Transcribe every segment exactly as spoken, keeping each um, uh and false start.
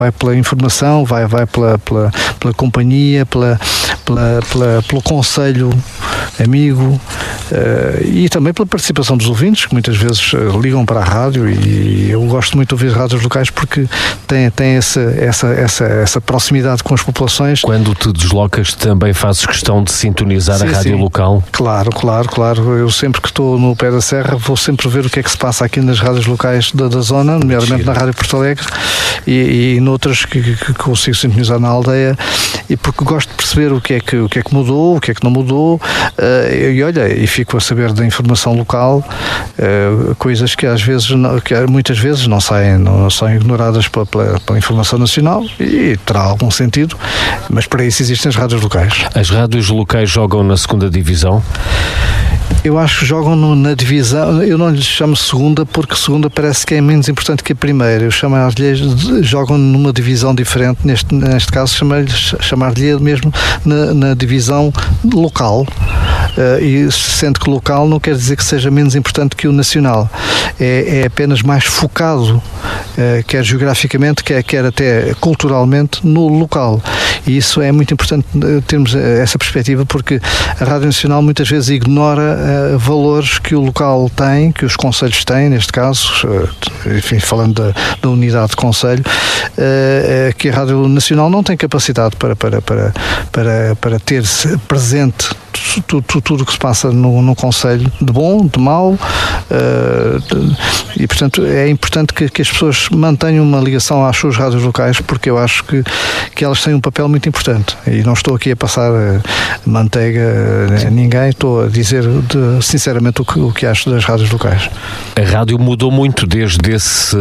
vai pela informação, vai, vai pela, pela, pela companhia, pela, pela, pela, pelo conselho amigo uh, e também pela participação dos ouvintes, que muitas vezes uh, ligam para a rádio, e eu gosto muito de ouvir rádios locais porque tem, tem essa, essa, essa, essa proximidade com as populações. Quando te deslocas também fazes questão de sintonizar sim, a rádio sim. local? Claro, claro, claro. Eu sempre que estou no pé da serra vou sempre ver o que é que se passa aqui nas rádios locais da, da zona, nomeadamente na Rádio Porto Alegre e, e noutras que, que consigo sintonizar na aldeia, e porque gosto de perceber o que é que, o que, é que mudou, o que é que não mudou, uh, e olha, e fico a saber da informação local, uh, coisas que às vezes, não, que muitas vezes não saem, não são ignoradas pela, pela, pela informação nacional, e terá algum sentido, mas para isso existem as rádios locais. As rádios locais jogam na segunda divisão? Eu acho que jogam no, na divisão, eu não lhes chamo segunda porque segunda parece que é menos importante que a primeira, eu chamo-lhe, jogam numa divisão diferente, neste, neste caso chamar-lhes, chamar-lhe mesmo na, na divisão local, uh, e sendo que local não quer dizer que seja menos importante que o nacional, é, é apenas mais focado, uh, quer geograficamente, quer, quer até culturalmente, no local, e isso é muito importante termos essa perspectiva, porque a Rádio Nacional muitas vezes ignora Uh, valores que o local tem, que os concelhos têm, neste caso, uh, enfim, falando da, da unidade de concelho, uh, uh, que a Rádio Nacional não tem capacidade para, para, para, para, para ter presente tudo, tudo, tudo o que se passa no, no concelho, de bom, de mau, uh, e portanto é importante que, que as pessoas mantenham uma ligação às suas rádios locais, porque eu acho que, que elas têm um papel muito importante, e não estou aqui a passar uh, manteiga a ninguém, estou a dizer de, sinceramente o que, o que acho das rádios locais. A rádio mudou muito desde esse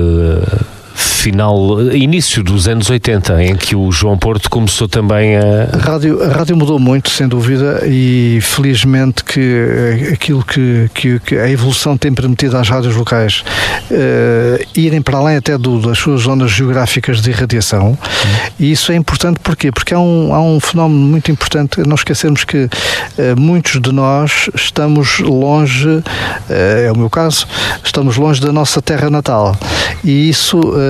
final, início dos anos oitenta, em que o João Porto começou também a... A rádio, a rádio mudou muito, sem dúvida, e felizmente que aquilo que, que, que a evolução tem permitido às rádios locais uh, irem para além até do, das suas zonas geográficas de irradiação, hum. e isso é importante porquê? Porque há um, há um fenómeno muito importante, não esquecermos que uh, muitos de nós estamos longe, uh, é o meu caso, estamos longe da nossa terra natal, e isso uh,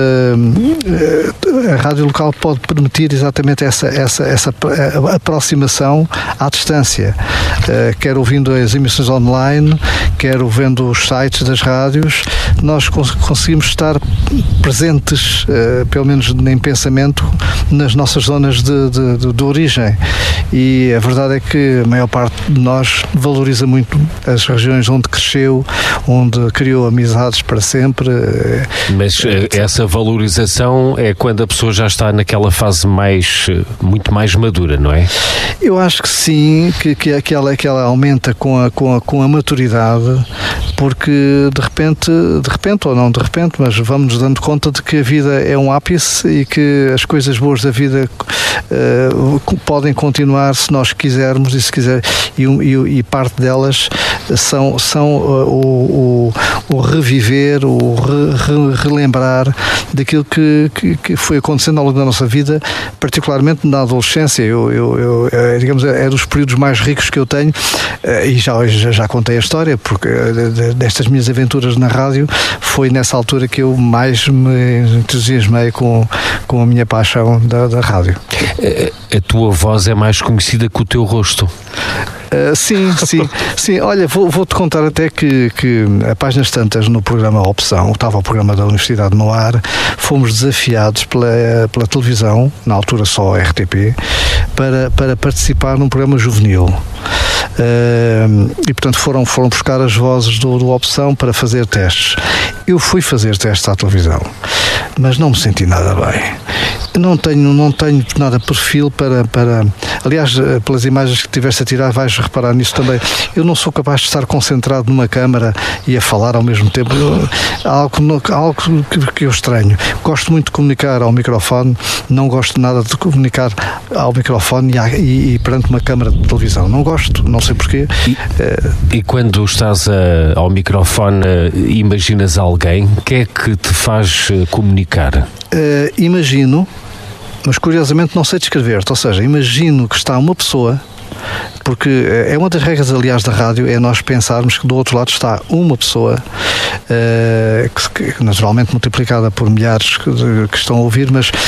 a rádio local pode permitir exatamente essa, essa, essa aproximação à distância, quer ouvindo as emissões online, quer ouvindo os sites das rádios, nós conseguimos estar presentes, pelo menos em pensamento, nas nossas zonas de, de, de, de origem, e a verdade é que a maior parte de nós valoriza muito as regiões onde cresceu, onde criou amizades para sempre. Mas essa valorização é quando a pessoa já está naquela fase mais, muito mais madura, não é? Eu acho que sim, que, que, que, ela, que ela aumenta com a, com, a, com a maturidade, porque de repente, de repente ou não de repente, mas vamos nos dando conta de que a vida é um ápice e que as coisas boas da vida uh, podem continuar se nós quisermos, e se quiser, e, e, e parte delas são, são uh, o, o, o reviver, o re, re, relembrar daquilo que, que, que foi acontecendo ao longo da nossa vida, particularmente na adolescência. Eu, eu, eu digamos, é dos períodos mais ricos que eu tenho, e já, já, já contei a história, porque destas minhas aventuras na rádio foi nessa altura que eu mais me entusiasmei com, com a minha paixão da, da rádio. A, a tua voz é mais conhecida que o teu rosto. Uh, sim, sim, sim. Olha, vou, vou-te contar até que, que a páginas tantas no programa Opção, estava o programa da Universidade no ar, fomos desafiados pela, pela televisão, na altura só a R T P, para, para participar num programa juvenil. Uh, e portanto foram, foram buscar as vozes do, do Opção para fazer testes. Eu fui fazer testes à televisão, mas não me senti nada bem. Não tenho, não tenho nada perfil para, para... Aliás, pelas imagens que tiveste a tirar, vais reparar nisso também. Eu não sou capaz de estar concentrado numa câmara e a falar ao mesmo tempo. Eu, algo algo que, que eu estranho. Gosto muito de comunicar ao microfone, não gosto nada de comunicar ao microfone e, e, e perante uma câmara de televisão. Não gosto, não sei porquê. E, uh, e quando estás a, ao microfone, imaginas alguém? O que é que te faz comunicar? Uh, imagino, mas curiosamente não sei descrever-te, ou seja, imagino que está uma pessoa, porque é uma das regras, aliás, da rádio, é nós pensarmos que do outro lado está uma pessoa uh, que, que naturalmente multiplicada por milhares que, que estão a ouvir, mas